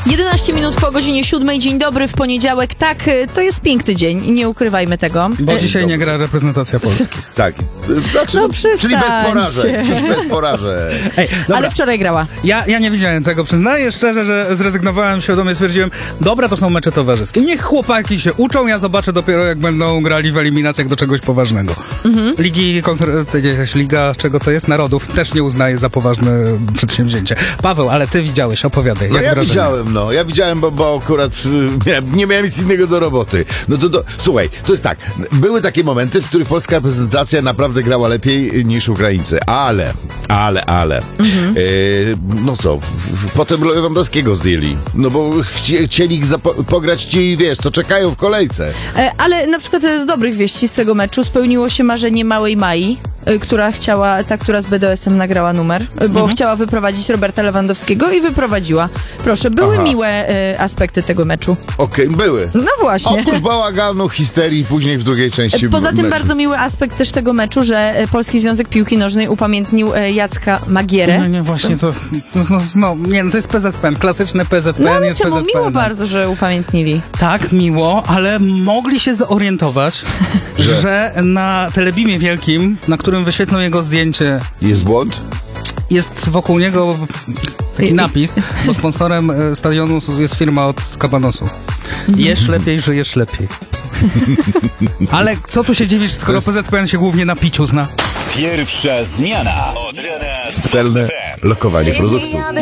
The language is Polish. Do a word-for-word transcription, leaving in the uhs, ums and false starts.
jedenaście minut po godzinie siódmej. Dzień dobry w poniedziałek. Tak, to jest piękny dzień i nie ukrywajmy tego. Bo dzisiaj nie gra reprezentacja Polski. Tak. Znaczy, No czyli bez porażek. przestańcie. Czyli bez porażek. Ej, dobra. Ale wczoraj grała. Ja, ja nie widziałem tego, przyznaję szczerze, że zrezygnowałem, świadomie stwierdziłem, dobra, to są mecze towarzyskie. Niech chłopaki się uczą, ja zobaczę dopiero, jak będą grali w eliminacjach do czegoś poważnego. Mhm. Ligi, konfer- jakaś liga, czego to jest, narodów, też nie uznaję za poważne przedsięwzięcie. Paweł, ale ty widziałeś, opowiadaj. No jak ja wrażenie? widziałem, no. Ja widziałem, bo, bo akurat y, miałem, nie miałem nic innego do roboty. No to, to, słuchaj, to jest tak. Były takie momenty, w których polska reprezentacja naprawdę grała lepiej niż Ukraińcy. Ale, ale, ale. Mhm. Y, no co, potem Lewandowskiego zdjęli. No bo chci, chcieli zapo- pograć ci, wiesz, co czekają w kolejce. E, ale na przykład z dobrych wieści z tego meczu spełniło się marzenie małej Mai, e, która chciała, ta, która z B D S-em nagrała numer, e, bo Mhm. chciała wyprowadzić Roberta Lewandowskiego i wyprowadziła. Proszę, były Aha. miłe e, aspekty tego meczu. Okej, okay, były. No właśnie. Oprócz bałaganu, histerii, później w drugiej części Poza tym meczu. bardzo miły aspekt też tego meczu, że e, Polski Związek Piłki Nożnej upamiętnił e, Jacka Magierę. No nie, właśnie to, no, no, no, nie, no to jest P Z P N, klasyczny P Z P N No ale jest czemu? P Z P N. Miło bardzo, że upamiętnili. Tak, miło, ale mogli się zorientować, Że? że na Telebimie Wielkim, na którym wyświetlą jego zdjęcie, Jest błąd? jest wokół niego taki napis, bo sponsorem e, stadionu jest firma od Kabanosu. Jesz lepiej, żyjesz lepiej. Ale co tu się dziwić, skoro P Z P N się głównie na piciu zna? Pierwsza zmiana od rana z Pełne lokowanie produktu.